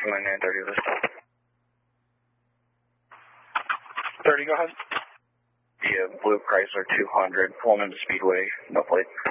my 930 this time. 30, go ahead. Yeah, blue Chrysler 200, pulling into Speedway, no plate.